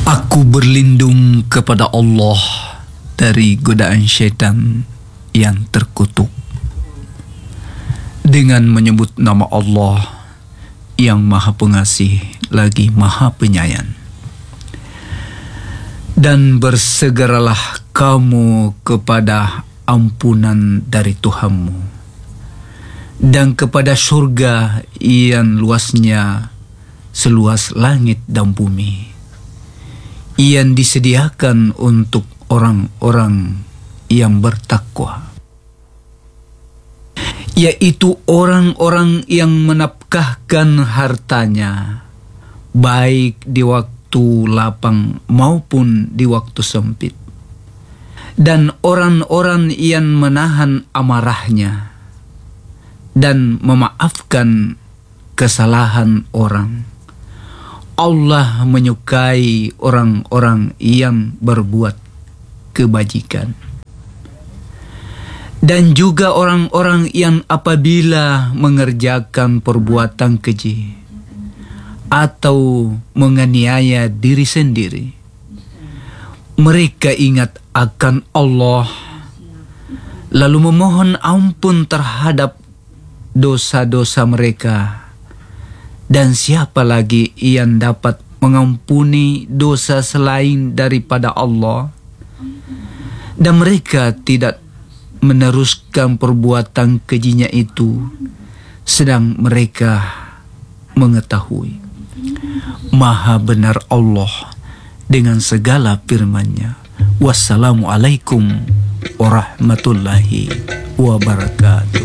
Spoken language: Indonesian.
Aku berlindung kepada Allah dari godaan syaitan yang terkutuk dengan menyebut nama Allah yang Maha Pengasih lagi Maha Penyayang. Dan bersegeralah kamu kepada ampunan dari Tuhanmu dan kepada surga yang luasnya seluas langit dan bumi, yang disediakan untuk orang-orang yang bertakwa, yaitu orang-orang yang menafkahkan hartanya baik di waktu lapang maupun di waktu sempit, dan orang-orang yang menahan amarahnya dan memaafkan kesalahan orang. Allah menyukai orang-orang yang berbuat kebajikan. Dan juga orang-orang yang apabila mengerjakan perbuatan keji atau menganiaya diri sendiri, mereka ingat akan Allah, lalu memohon ampun terhadap dosa-dosa mereka. Dan siapa lagi yang dapat mengampuni dosa selain daripada Allah? Dan mereka tidak meneruskan perbuatan kejinya itu, sedang mereka mengetahui Maha benar Allah dengan segala firman-Nya. Wassalamualaikum warahmatullahi wabarakatuh.